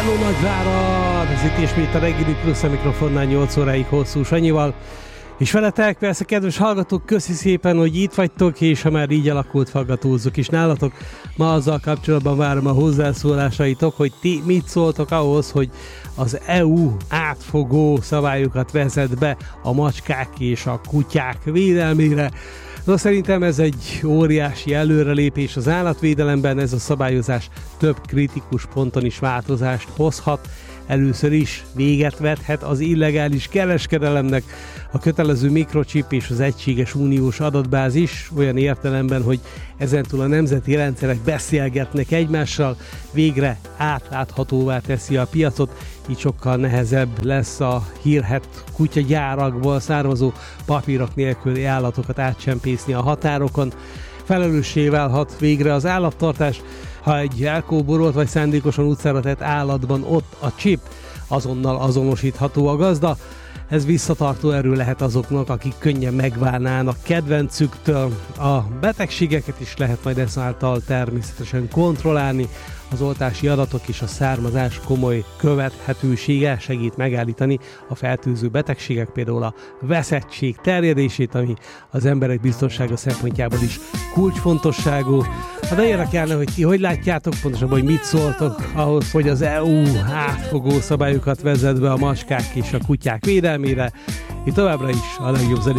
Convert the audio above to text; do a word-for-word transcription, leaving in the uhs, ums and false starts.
Hello Nagyvárad! Ez itt ismét a Reggeli Plusz, a mikrofonnál nyolc óráig Hosszú Sanyival. És veletek persze, kedves hallgatók, köszi szépen, hogy itt vagytok, és ha már így alakult, hallgatózzuk is nálatok. Ma azzal kapcsolatban várom a hozzászólásaitok, hogy ti mit szóltok ahhoz, hogy az é u átfogó szabályokat vezet be a macskák és a kutyák védelmére. No, szerintem ez egy óriási előrelépés az állatvédelemben, ez a szabályozás több kritikus ponton is változást hozhat. Először is véget vethet az illegális kereskedelemnek, a kötelező mikrochip és az egységes uniós adatbázis olyan értelemben, hogy ezentúl a nemzeti rendszerek beszélgetnek egymással, végre átláthatóvá teszi a piacot, így sokkal nehezebb lesz a hírhedt kutyagyárakból származó papírok nélküli állatokat átcsempészni a határokon. Felelőssé válhat végre az állattartás, ha egy elkóborolt vagy szándékosan utcára tett állatban ott a chip, azonnal azonosítható a gazda. Ez visszatartó erő lehet azoknak, akik könnyen megválnának kedvencüktől. A betegségeket is lehet majd ezáltal természetesen kontrollálni. Az oltási adatok és a származás komoly követhetősége segít megállítani a fertőző betegségek, például a veszettség terjedését, ami az emberek biztonsága szempontjából is kulcsfontosságú. De érdekelne, hogy ti hogy látjátok, pontosabban, hogy mit szóltok ahhoz, hogy az é u átfogó szabályokat vezet be a macskák és a kutyák védelmére. Itt továbbra is a legjobb zenét